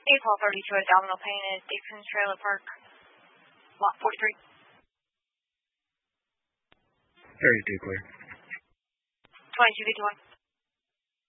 A1232 Abdominal Pain is Dixon's Trailer Park, lot 43. Area 2 clear. 2251.